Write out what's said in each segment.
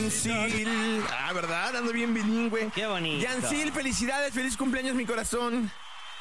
Yancil. Ah, ¿verdad? Ando bien bilingüe. Qué bonito. Yancil, felicidades, feliz cumpleaños, mi corazón.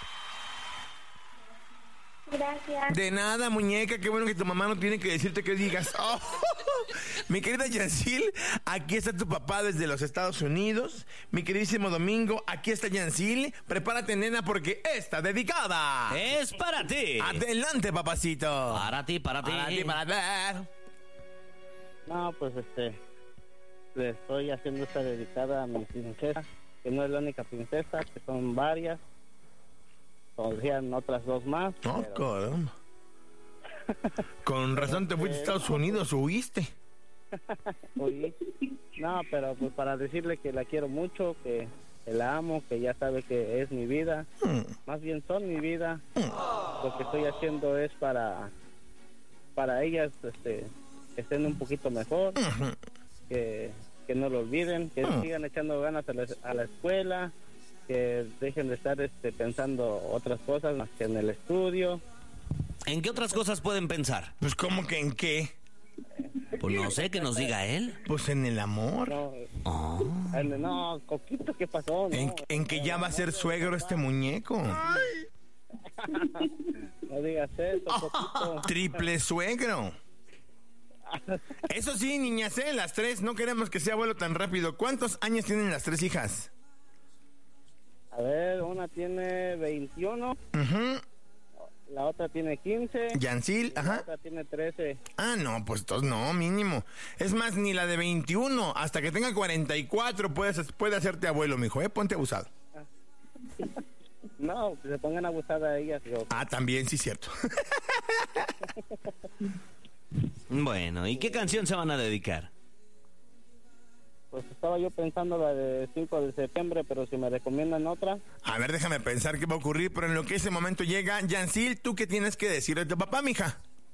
Gracias. De nada, muñeca, qué bueno que tu mamá no tiene que decirte que digas. Oh, mi querida Yancil, aquí está tu papá desde los Estados Unidos. Mi queridísimo Domingo, aquí está Yancil. Prepárate, nena, porque está dedicada. Es para ti. Adelante, papacito. Para ti, para ti. Para ti, para ver. No, pues le estoy haciendo esta dedicada a mi princesa, que no es la única princesa, que son varias. Podrían otras dos más. No, pero... caramba. Con razón te fuiste a Estados Unidos, huiste. Oye, no, pero pues para decirle que la quiero mucho, que la amo, que ya sabe que es mi vida. Más bien son mi vida. Lo que estoy haciendo es para ellas, que estén un poquito mejor, que no lo olviden, que sigan echando ganas a la escuela, que dejen de estar pensando otras cosas más que en el estudio. ¿En qué otras cosas pueden pensar? Pues, ¿cómo que en qué? Pues no sé, que nos diga él. Pues en el amor. No, no, Coquito, ¿qué pasó? No, en que ya va a ser suegro este muñeco. No digas eso, Coquito. Triple suegro. Eso sí, niñas, las tres, no queremos que sea abuelo tan rápido. ¿Cuántos años tienen las tres hijas? A ver, una tiene 21, la otra tiene 15, Yancil, la otra tiene 13. Ah, no, pues entonces no, mínimo. Es más, ni la de 21, hasta que tenga 44 puede hacerte abuelo, mijo, ponte abusado. No, que se pongan abusadas ellas. Ah, también, sí, cierto. Bueno, ¿y qué canción se van a dedicar? Pues estaba yo pensando la de 5 de septiembre, pero si me recomiendan otra. A ver, déjame pensar qué va a ocurrir, pero en lo que ese momento llega, Yancil, ¿tú qué tienes que decirle a tu papá, mija?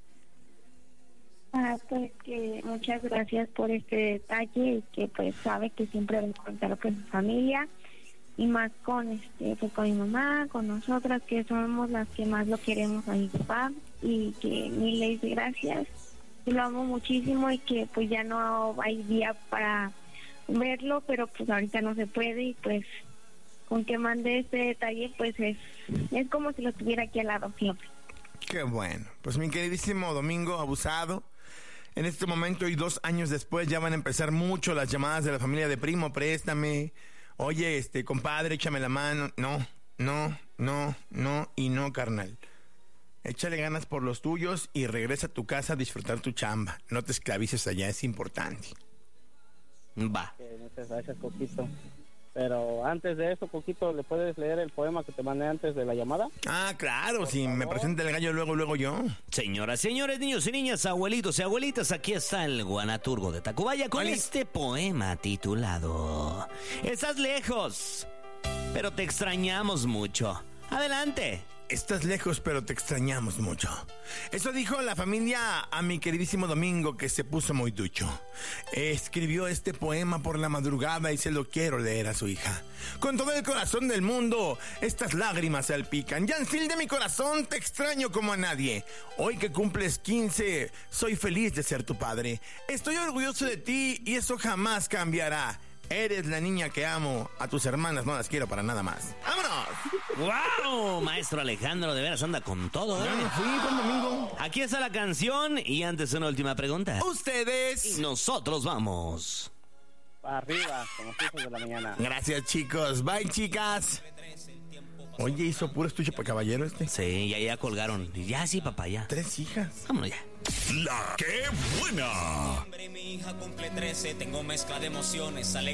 Pues que muchas gracias por este detalle y que pues sabe que siempre va a contar con su familia y más con pues con mi mamá, con nosotras que somos las que más lo queremos a mi papá y que miles de gracias. Lo amo muchísimo y que pues ya no hay día para verlo, pero pues ahorita no se puede y pues con que mande este detalle pues es como si lo tuviera aquí al lado siempre. Qué bueno, pues mi queridísimo Domingo abusado, en este momento y 2 años después ya van a empezar mucho las llamadas de la familia de primo, préstame, oye, compadre, échame la mano, no y no, carnal. Échale ganas por los tuyos y regresa a tu casa a disfrutar tu chamba, no te esclavices allá, es importante. Va. Muchas gracias, Coquito. Pero antes de eso, Coquito, ¿le puedes leer el poema que te mandé antes de la llamada? Ah, claro, si favor. Me presenta el gallo luego yo. Señoras, señores, niños y niñas, abuelitos y abuelitas, aquí está el guanaturgo de Tacubaya con este poema titulado Estás lejos, pero te extrañamos mucho. Adelante. Estás lejos, pero te extrañamos mucho. Eso dijo la familia a mi queridísimo Domingo, que se puso muy ducho. Escribió este poema por la madrugada y se lo quiero leer a su hija. Con todo el corazón del mundo, estas lágrimas salpican. Yancil de mi corazón, te extraño como a nadie. Hoy que cumples 15, soy feliz de ser tu padre. Estoy orgulloso de ti y eso jamás cambiará. Eres la niña que amo. A tus hermanas no las quiero para nada más. ¡Vámonos! ¡Wow! Maestro Alejandro, de veras anda con todo, ¿eh? Ya me fui, buen domingo. Aquí está la canción y antes una última pregunta. ¿Ustedes? Y nosotros vamos. Para arriba, como 5 de la mañana. Gracias, chicos. Bye, chicas. Oye, hizo puro estuche para caballero Sí, ya colgaron. Ya sí, papá, ya. 3 hijas. Vámonos ya. La que buena. Mi hija cumple 13, tengo mezcla de emociones, alegría.